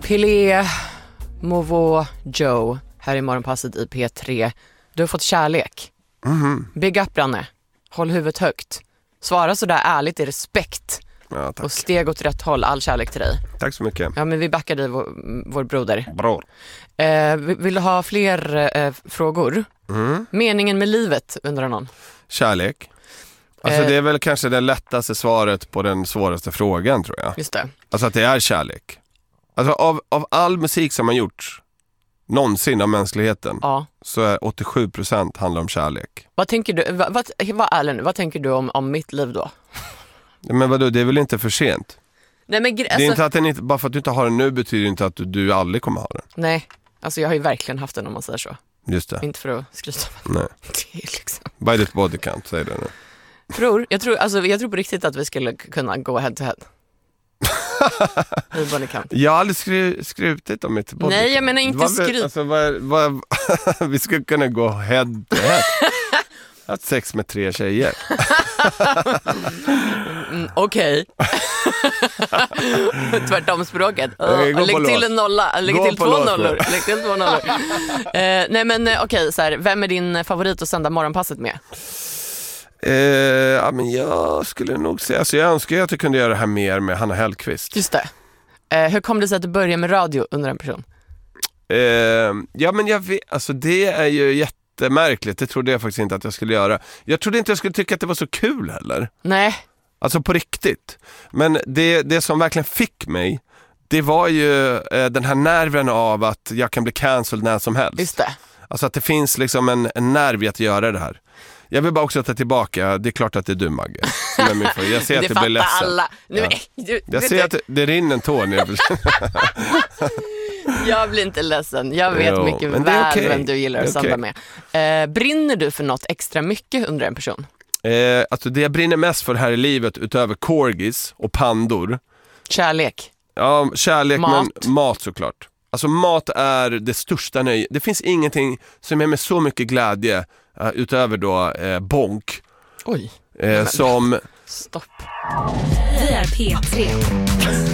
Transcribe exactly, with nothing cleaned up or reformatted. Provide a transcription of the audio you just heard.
Pelé, Movo, Joe här i morgonpasset i P tre. Du har fått kärlek. Mm-hmm. Big up, Branne. Håll huvudet högt. Svara så där ärligt i respekt. Ja, tack. Och steg åt rätt håll. All kärlek till dig. Tack så mycket. Ja, men vi backar dig, vår, vår broder. Bra. Eh, vill du ha fler eh, frågor? Mm. Meningen med livet, undrar någon. Kärlek. Alltså Eh. det är väl kanske det lättaste svaret på den svåraste frågan, tror jag. Just det. Alltså att det är kärlek. Alltså av, av all musik som har gjorts någonsin av mänskligheten, Ja. så är åttiosju procent handlar om kärlek. Vad tänker du, vad, vad, vad, ärlig nu, vad tänker du om, om mitt liv då? Men vadå, det är väl inte för sent? Nej, men, alltså, Det är inte att den inte, bara för att du inte har den nu betyder inte att du, du aldrig kommer ha den. nej, alltså jag har ju verkligen haft den, om man säger så. Just det. Inte för att skryta. Nej. Det är liksom. By this body count, säger du nu. Tror, jag, tror, alltså, jag tror på riktigt att vi skulle kunna gå head to head. I body count. Jag har aldrig skru, skrutit om mitt body. Nej, jag menar inte vad, skryt. Alltså, vad, vad, vi skulle kunna gå head to head. Jag har haft sex med tre tjejer. Mm, Okej. Tvärtom språket. Nej, gå på Lägg till lås. en nolla. Lägg Gå till på två lås, nollor. då. Lägg till två nollor. eh, nej men eh, okej, så här, vem är din favorit att sända morgonpasset med? Eh, ja, men jag skulle nog säga, alltså jag önskar att jag kunde göra det här mer med Hanna Hellquist. Just det. Eh, hur kom det sig att du började med radio under en person? Eh, ja, men jag vet, alltså det är ju jättemärkligt. Det trodde jag faktiskt inte att jag skulle göra. Jag trodde inte jag skulle tycka att det var så kul heller. Nej. Alltså på riktigt. Men det, det som verkligen fick mig, det var ju eh, den här nerven av att jag kan bli cancelled när som helst. Just det. Alltså att det finns liksom en, en nerv i att göra det här. Jag vill bara också ta tillbaka, det är klart att det är du, Magge, som är min favorit. Jag ser att det det blir ledsen. alla. Nu, Ja. du, Jag vet ser du, att det, det rinner en tår ner. jag blir inte ledsen. Jag vet Jo, mycket men det är väl okej. vem du gillar Det är att sända okej. med. Eh, brinner du för något extra mycket under en person? Eh, alltså det jag brinner mest för här i livet utöver corgis och pandor. Kärlek. Ja, kärlek, Mat. men mat såklart. Alltså mat är det största nöje. Det finns ingenting som är med så mycket glädje uh, utöver då eh, bonk. Oj. Eh, som... Stopp. Vi är P tre.